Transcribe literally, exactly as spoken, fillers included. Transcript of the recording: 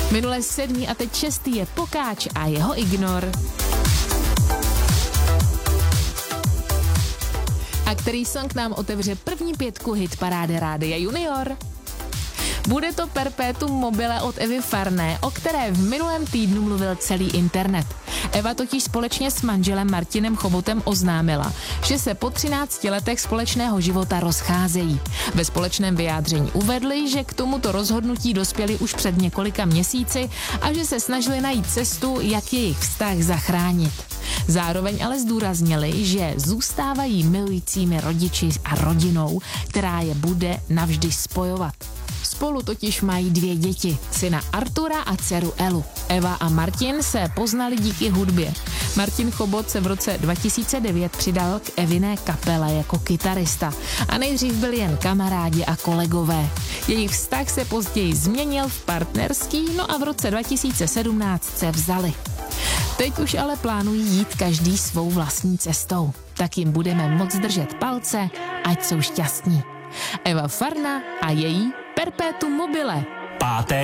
Minule sedmý a teď šestý je Pokáč a jeho Ignor. A který song nám otevře první pětku hit parády Rádia Junior? Bude to Perpetuum mobile od Evy Farné, o které v minulém týdnu mluvil celý internet. Eva totiž společně s manželem Martinem Chobotem oznámila, že se po třinácti letech společného života rozcházejí. Ve společném vyjádření uvedli, že k tomuto rozhodnutí dospěli už před několika měsíci a že se snažili najít cestu, jak jejich vztah zachránit. Zároveň ale zdůraznili, že zůstávají milujícími rodiči a rodinou, která je bude navždy spojovat. Spolu totiž mají dvě děti, syna Artura a dceru Elu. Eva a Martin se poznali díky hudbě. Martin Chobot se v roce dva tisíce devět přidal k Eviné kapele jako kytarista a nejdřív byli jen kamarádi a kolegové. Jejich vztah se později změnil v partnerský, no a v roce dva tisíce sedmnáct se vzali. Teď už ale plánují jít každý svou vlastní cestou. Tak jim budeme moc držet palce, ať jsou šťastní. Eva Farna a její Perpetuum mobile. Páté